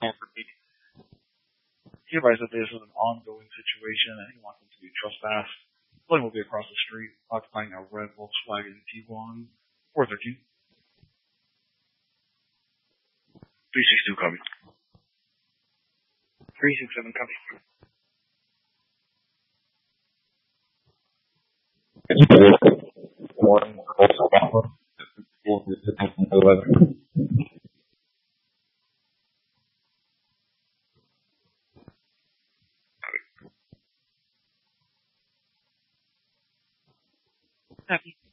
He advised that this was an ongoing situation and he wants them to be trespassed. Blaine will be across the street, occupying a red Volkswagen Tiguan 413. 362 copy. 367 copy. One, also 11. Copy.